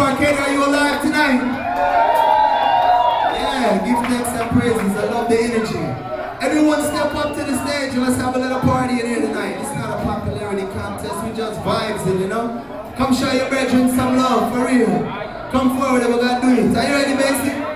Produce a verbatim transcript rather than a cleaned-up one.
Arcade, are you alive tonight? Yeah, give thanks and praises. I love the energy. Everyone step up to the stage and let's have a little party in here tonight. It's not a popularity contest, we just vibes it, you know? Come show your brethren some love, for real. Come forward and we're gonna do it. Are you ready, Mason?